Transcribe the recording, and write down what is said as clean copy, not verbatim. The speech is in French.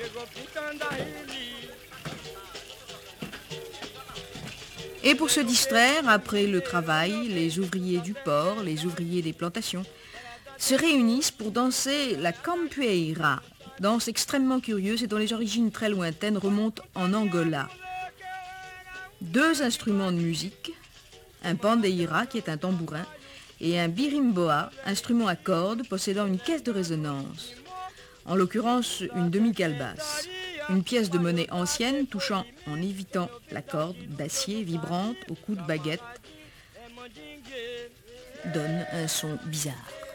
Et pour se distraire, après le travail, les ouvriers du port, les ouvriers des plantations, se réunissent pour danser la capoeira, danse extrêmement curieuse et dont les origines très lointaines remontent en Angola. Deux instruments de musique, un pandeira qui est un tambourin et un birimboa, instrument à cordes possédant une caisse de résonance, en l'occurrence une demi-calebasse, une pièce de monnaie ancienne touchant en évitant la corde d'acier vibrante au coup de baguette, donne un son bizarre.